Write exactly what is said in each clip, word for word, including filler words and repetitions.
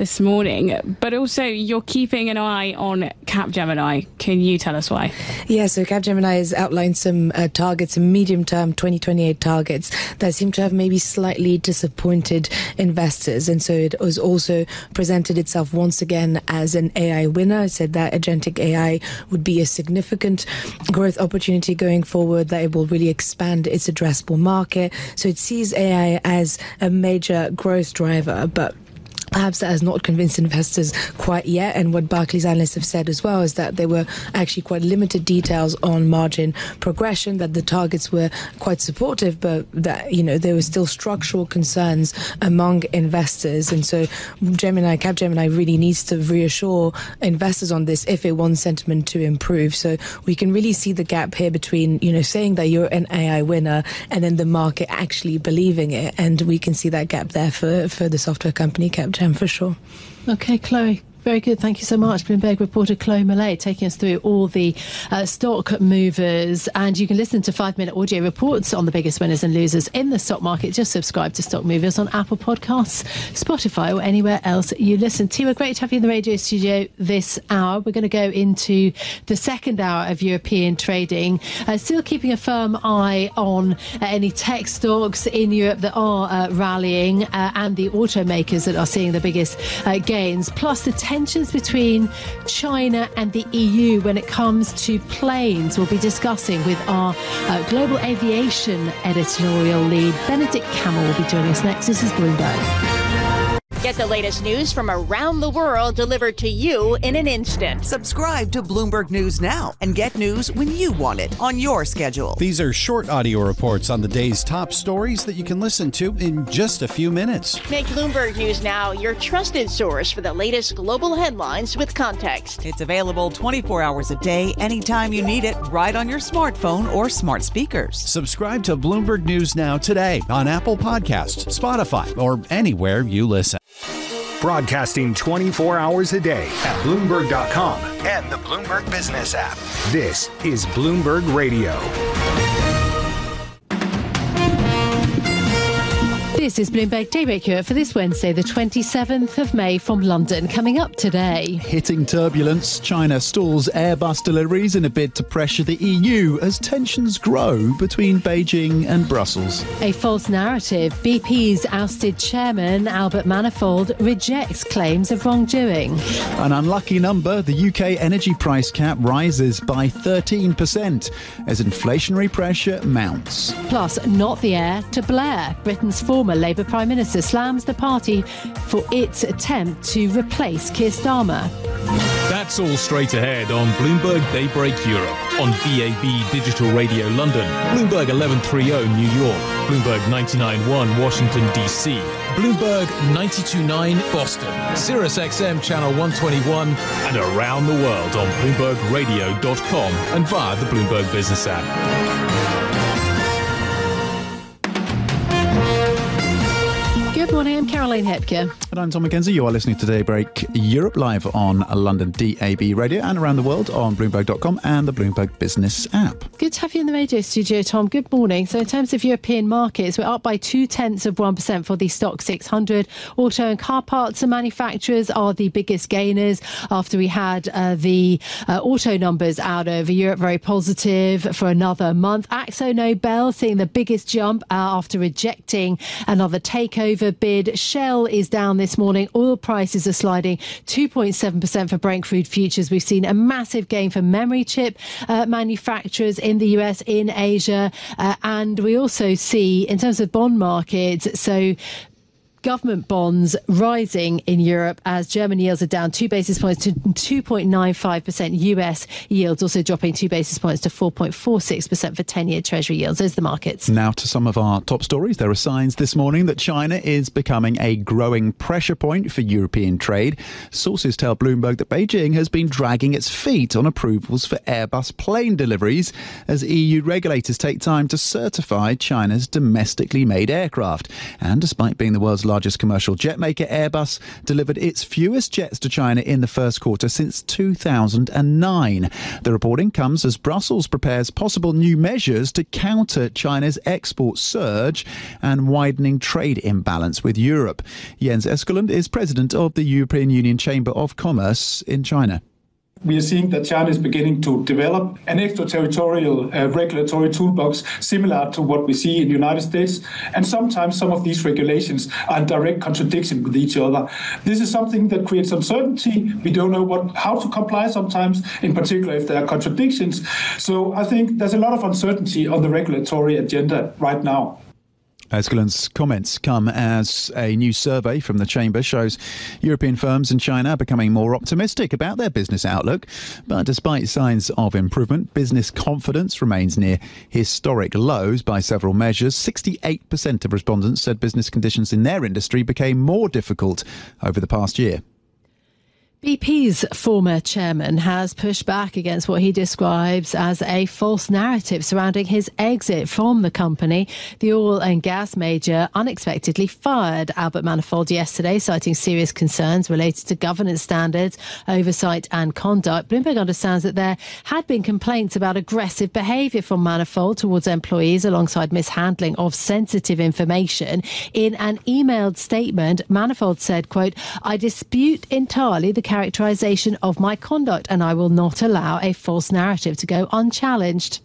this morning. But also, you're keeping an eye on Capgemini. Can you tell us why? Yeah, so Capgemini has outlined some uh, targets, some medium-term twenty twenty-eight targets that seem to have maybe slightly disappointed investors. And so it was also presented itself once again as an A I winner. It said that agentic A I would be a significant growth opportunity going forward, that it will really expand its addressable market. So it sees A I as a major growth driver, but perhaps that has not convinced investors quite yet. And what Barclays analysts have said as well is that there were actually quite limited details on margin progression, that the targets were quite supportive, but that, you know, there were still structural concerns among investors. And so Gemini, Capgemini really needs to reassure investors on this if it wants sentiment to improve. So we can really see the gap here between, you know, saying that you're an A I winner and then the market actually believing it. And we can see that gap there for, for the software company Capgemini. For sure. Okay, Chloe. Very good. Thank you so much. Bloomberg reporter Chloe Millay taking us through all the uh, stock movers. And you can listen to five-minute audio reports on the biggest winners and losers in the stock market. Just subscribe to Stock Movers on Apple Podcasts, Spotify or anywhere else you listen to. We're great to have you in the radio studio this hour. We're going to go into the second hour of European trading. Uh, still keeping a firm eye on uh, any tech stocks in Europe that are uh, rallying uh, and the automakers that are seeing the biggest uh, gains. Plus the tensions between China and the E U when it comes to planes. We'll be discussing with our uh, global aviation editorial lead, Benedict Camel, will be joining us next. This is Bloomberg. Get the latest news from around the world delivered to you in an instant. Subscribe to Bloomberg News now and get news when you want it on your schedule. These are short audio reports on the day's top stories that you can listen to in just a few minutes. Make Bloomberg News Now your trusted source for the latest global headlines with context. It's available twenty-four hours a day, anytime you need it, right on your smartphone or smart speakers. Subscribe to Bloomberg News Now today on Apple Podcasts, Spotify, or anywhere you listen. Broadcasting twenty-four hours a day at Bloomberg dot com and the Bloomberg Business app. This is Bloomberg Radio. This is Bloomberg Daybreak Europe for this Wednesday, the twenty-seventh of May from London. Coming up today. Hitting turbulence, China stalls Airbus deliveries in a bid to pressure the E U as tensions grow between Beijing and Brussels. A false narrative. B P's ousted chairman, Albert Manifold, rejects claims of wrongdoing. An unlucky number, the U K energy price cap rises by thirteen percent as inflationary pressure mounts. Plus, not the heir to Blair. Britain's former Labour Prime Minister slams the party for its attempt to replace Keir Starmer. That's all straight ahead on Bloomberg Daybreak Europe, on B A B Digital Radio London, Bloomberg eleven thirty New York, Bloomberg ninety-nine point one Washington, D C, Bloomberg ninety-two point nine Boston, Sirius X M Channel one twenty-one, and around the world on Bloomberg Radio dot com and via the Bloomberg Business app. Good morning, I'm Caroline Hepker. And I'm Tom McKenzie. You are listening to Daybreak Europe live on London D A B Radio and around the world on Bloomberg dot com and the Bloomberg Business app. Good to have you in the radio studio, Tom. Good morning. So in terms of European markets, we're up by two-tenths of one percent for the Stock six hundred. Auto and car parts and manufacturers are the biggest gainers after we had uh, the uh, auto numbers out of Europe very positive for another month. Akzo Nobel seeing the biggest jump uh, after rejecting another takeover bid. Shell is down this morning. Oil prices are sliding two point seven percent for Brent crude futures. We've seen a massive gain for memory chip uh, manufacturers in the U S, in Asia. Uh, and we also see, in terms of bond markets, so government bonds rising in Europe as German yields are down two basis points to two point nine five percent. U S yields also dropping two basis points to four point four six percent for ten-year Treasury yields. Those are the markets. Now to some of our top stories. There are signs this morning that China is becoming a growing pressure point for European trade. Sources tell Bloomberg that Beijing has been dragging its feet on approvals for Airbus plane deliveries as E U regulators take time to certify China's domestically made aircraft. And despite being the world's largest largest commercial jet maker, Airbus, delivered its fewest jets to China in the first quarter since two thousand nine. The reporting comes as Brussels prepares possible new measures to counter China's export surge and widening trade imbalance with Europe. Jens Eskelund is president of the European Union Chamber of Commerce in China. We are seeing that China is beginning to develop an extraterritorial uh, regulatory toolbox similar to what we see in the United States. And sometimes some of these regulations are in direct contradiction with each other. This is something that creates uncertainty. We don't know what how to comply sometimes, in particular if there are contradictions. So I think there's a lot of uncertainty on the regulatory agenda right now. Eskelund's comments come as a new survey from the Chamber shows European firms in China are becoming more optimistic about their business outlook. But despite signs of improvement, business confidence remains near historic lows by several measures. sixty-eight percent of respondents said business conditions in their industry became more difficult over the past year. B P's former chairman has pushed back against what he describes as a false narrative surrounding his exit from the company. The oil and gas major unexpectedly fired Albert Manifold yesterday, citing serious concerns related to governance standards, oversight and conduct. Bloomberg understands that there had been complaints about aggressive behaviour from Manifold towards employees alongside mishandling of sensitive information. In an emailed statement, Manifold said, quote, "I dispute entirely the characterisation of my conduct and I will not allow a false narrative to go unchallenged."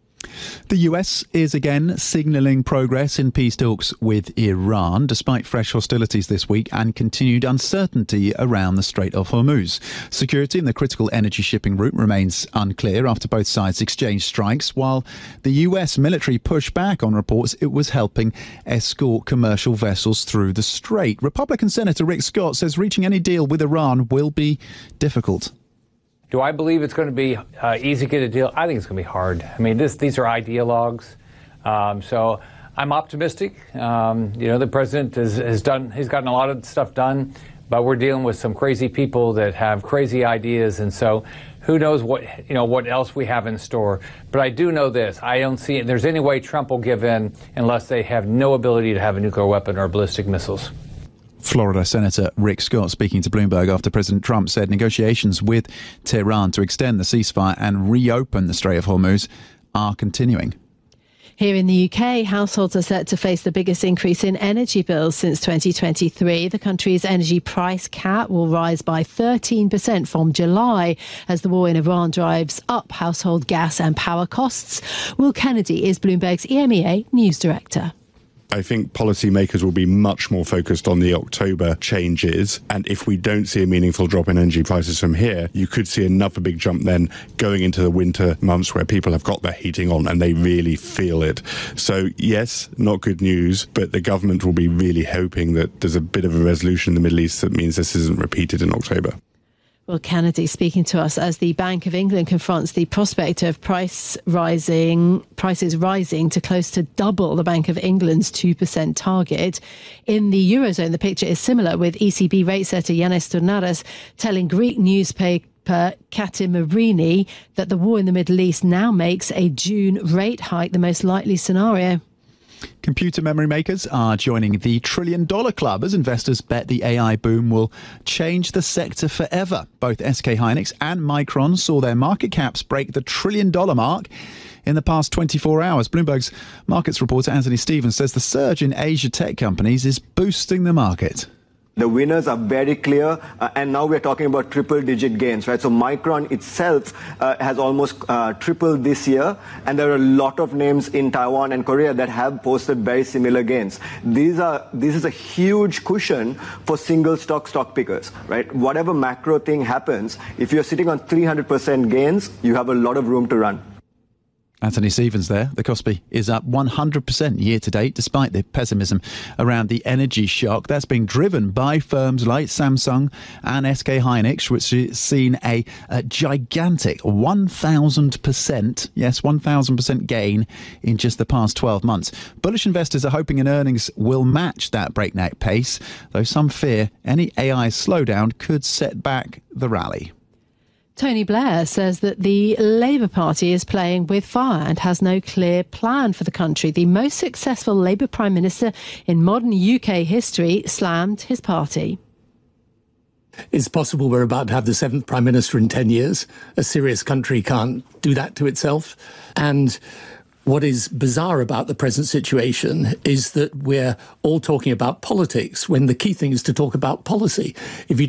The U S is again signalling progress in peace talks with Iran, despite fresh hostilities this week and continued uncertainty around the Strait of Hormuz. Security in the critical energy shipping route remains unclear after both sides exchanged strikes, while the U S military pushed back on reports it was helping escort commercial vessels through the strait. Republican Senator Rick Scott says reaching any deal with Iran will be difficult. Do I believe it's going to be uh, easy to get a deal? I think it's going to be hard. I mean, this, these are ideologues. Um, so I'm optimistic. Um, you know, the president has, has done, he's gotten a lot of stuff done, but we're dealing with some crazy people that have crazy ideas. And so who knows what, you know, what else we have in store. But I do know this. I don't see there's any way Trump will give in unless they have no ability to have a nuclear weapon or ballistic missiles. Florida Senator Rick Scott speaking to Bloomberg after President Trump said negotiations with Tehran to extend the ceasefire and reopen the Strait of Hormuz are continuing. Here in the U K, households are set to face the biggest increase in energy bills since twenty twenty-three. The country's energy price cap will rise by thirteen percent from July as the war in Iran drives up household gas and power costs. Will Kennedy is Bloomberg's E M E A news director. I think policymakers will be much more focused on the October changes. And if we don't see a meaningful drop in energy prices from here, you could see another big jump then going into the winter months where people have got their heating on and they really feel it. So, yes, not good news, but the government will be really hoping that there's a bit of a resolution in the Middle East that means this isn't repeated in October. Well, Kennedy speaking to us as the Bank of England confronts the prospect of price rising, prices rising to close to double the Bank of England's two percent target. In the Eurozone, the picture is similar, with E C B rate setter Yanis Stournaras telling Greek newspaper Katimirini that the war in the Middle East now makes a June rate hike the most likely scenario. Computer memory makers are joining the trillion dollar club as investors bet the A I boom will change the sector forever. Both S K Hynix and Micron saw their market caps break the trillion dollar mark in the past twenty-four hours. Bloomberg's markets reporter Anthony Stevens says the surge in Asia tech companies is boosting the market. The winners are very clear, uh, and now we're talking about triple-digit gains, right? So Micron itself uh, has almost uh, tripled this year, and there are a lot of names in Taiwan and Korea that have posted very similar gains. These are this is a huge cushion for single stock stock pickers, right? Whatever macro thing happens, if you're sitting on three hundred percent gains, you have a lot of room to run. Anthony Stevens there. The Kospi is up one hundred percent year to date, despite the pessimism around the energy shock. That's being driven by firms like Samsung and S K Hynix, which has seen a, a gigantic one thousand percent, yes, one thousand percent gain in just the past twelve months. Bullish investors are hoping in earnings will match that breakneck pace, though some fear any A I slowdown could set back the rally. Tony Blair says that the Labour Party is playing with fire and has no clear plan for the country. The most successful Labour Prime Minister in modern U K history slammed his party. It's possible we're about to have the seventh Prime Minister in ten years. A serious country can't do that to itself. And what is bizarre about the present situation is that we're all talking about politics when the key thing is to talk about policy. If you